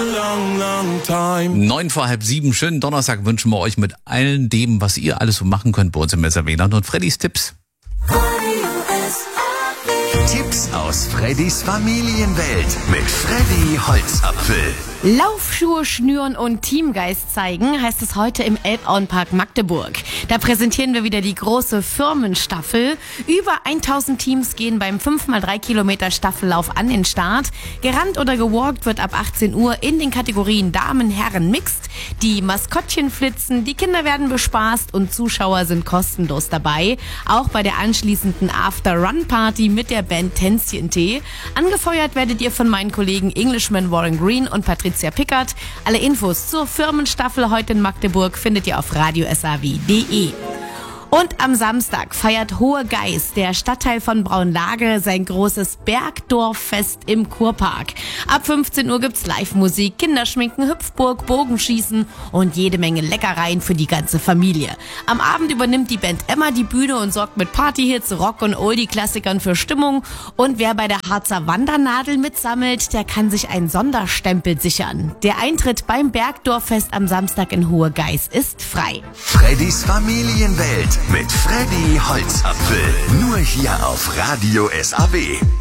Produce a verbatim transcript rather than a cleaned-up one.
Neun vor halb sieben, schönen Donnerstag wünschen wir euch mit allen dem, was ihr alles so machen könnt bei uns im S R W-Land und Freddys Tipps. Tipps aus Freddys Familienwelt mit Freddy Holzapfel. Laufschuhe schnüren und Teamgeist zeigen, heißt es heute im Elbauenpark Magdeburg. Da präsentieren wir wieder die große Firmenstaffel. Über tausend Teams gehen beim fünf mal drei Kilometer Staffellauf an den Start. Gerannt oder gewalkt wird ab achtzehn Uhr in den Kategorien Damen, Herren, Mixed. Die Maskottchen flitzen, die Kinder werden bespaßt und Zuschauer sind kostenlos dabei. Auch bei der anschließenden After-Run-Party mit der Band Tänzchen-Tee. Angefeuert werdet ihr von meinen Kollegen Englishman Warren Green und Patricia Pickert. Alle Infos zur Firmenstaffel heute in Magdeburg findet ihr auf radio s a w punkt d e. Und am Samstag feiert Hohe Geiß, der Stadtteil von Braunlage, sein großes Bergdorffest im Kurpark. Ab fünfzehn Uhr gibt's Live-Musik, Kinderschminken, Hüpfburg, Bogenschießen und jede Menge Leckereien für die ganze Familie. Am Abend übernimmt die Band Emma die Bühne und sorgt mit Partyhits, Rock- und Oldie-Klassikern für Stimmung. Und wer bei der Harzer Wandernadel mitsammelt, der kann sich einen Sonderstempel sichern. Der Eintritt beim Bergdorffest am Samstag in Hohe Geiß ist frei. Freddys Familienwelt mit Freddy Holzapfel. Nur hier auf Radio S A W.